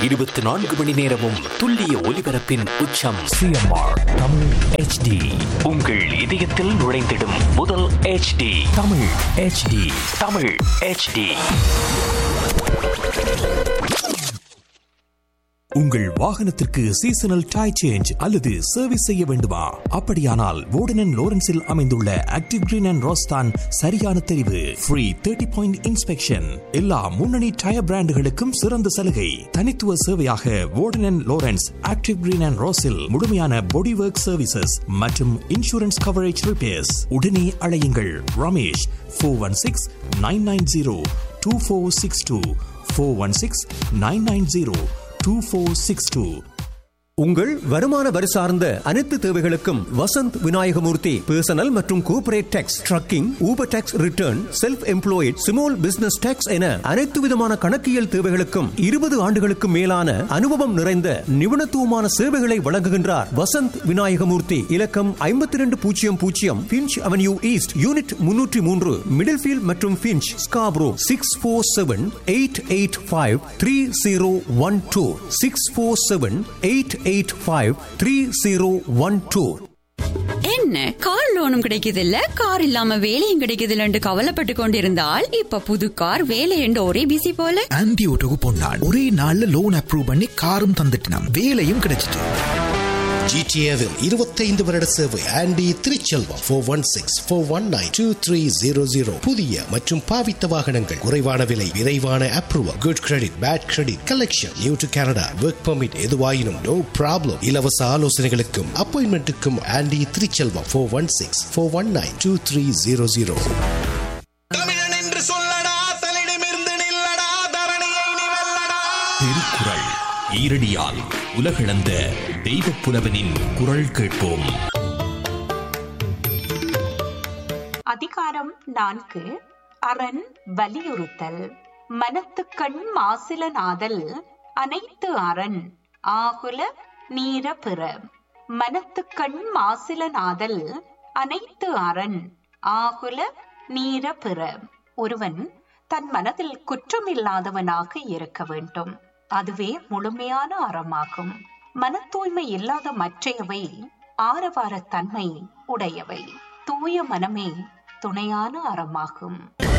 24 மணி நேரமும் துல்லிய ஒலிபரப்பின் உச்சம். CMR Tamil HD. உங்கள் இதயத்தில் நுழைந்திடும் முதல் HD. Tamil HD. Tamil HD. உங்கள் வாகனத்திற்கு சீசனல் டயர் சேஞ்ச் அல்லது சர்வீஸ் செய்ய வேண்டுமா? அப்படியானால் வோர்டன் லோரன்ஸில் அமைந்துள்ள ஆக்டிவ் கிரீன் அண்ட் ரோஸ்தான் சரியான தெரிவு. ஃப்ரீ 30 பாயிண்ட் இன்ஸ்பெக்ஷன், எல்லா முன்னணி டயர் பிராண்டுகளுக்கும் சிறந்த சலுகை. தனித்துவ சேவையாக வோர்டன் லோரன்ஸ் ஆக்டிவ் கிரீன் அண்ட் ரோஸில் முழுமையான பாடி ஒர்க் சர்வீசஸ் மற்றும் இன்சூரன்ஸ் கவரேஜ் ரிப்பேர்ஸ். உடனே அழையுங்கள் ரமேஷ் 416-990-2462 416-990-2462. உங்கள் வருமான வரி சார்ந்த அனைத்து தேவைகளுக்கும் வசந்த் விநாயகமூர்த்தி பர்சனல் மற்றும் corporate tax, trekking, Uber tax return, self employed, small business tax என அனைத்து விதமான கணக்கியல் தேவைகளுக்கும் 20 ஆண்டுகளுக்கு மேலான அனுபவம் நிறைந்த நிபுணத்துவமான சேவைகளை வழங்குகின்றார் வசந்த் விநாயகமூர்த்தி. இலக்கம் 5200 pinch avenue east, unit 303, middle field மற்றும் பிஞ்ச், ஸ்காப்ரோ. 647-885-3012 647-885-3012. என்ன கார் லோனும் கிடைக்குது இல்ல, கார் இல்லாம வேலையும் கிடைக்குது இல்லன்னு கவலைப்பட்டு கொண்டிருந்தால் இப்ப புது கார் வேலை என்று ஒரே பிசி போல. ஆன்டி ஓட்டோக்கு போனான், ஒரே நாள்ல லோன் அப்ரூவ் பண்ணி காரும் தந்துட்டான், வேலையும் கிடைச்சிட்டு. ஜிடிஏவில் 25 வருட சேவை ஆண்டி திருச்செல்வம் 416-419-2300. புதிய மற்றும் பாவித்த வாகனங்கள், குறைவான விலை, விரைவான approval, good credit, bad credit, collection, new to Canada, work permit, எதுவாயினும் நோ ப்ராப்ளம். இலவச ஆலோசனைகளுக்கும் அப்பாயின்மெண்ட்டுக்கும் ஆண்டி திருச்செல்வம் 416-419-2300. தமிழன் என்று சொல்லடா, தலிடமிருந்து நில்லடா, தரணியை நீ வெல்லடா. திருக்குறள் ஈரடியால் உலகளந்த தெய்வப் புலவனின் குரல் கேட்போம். அதிகாரம் 4. அரண் வலியுறுத்தல். மனத்துக்கண் மாசில நாதல் அனைத்து அரண் ஆகுல நீர பிற. மனத்துக்கண் மாசில நாதல் அனைத்து அரண் ஆகுல நீர பிற. ஒருவன் தன் மனதில் குற்றமில்லாதவனாக இருக்க வேண்டும். அதுவே முழுமையான அறமாகும். மன தூய்மை இல்லாத மற்றையவை ஆரவாரத்தன்மை உடையவை. தூய மனமே துணையான அறமாகும்.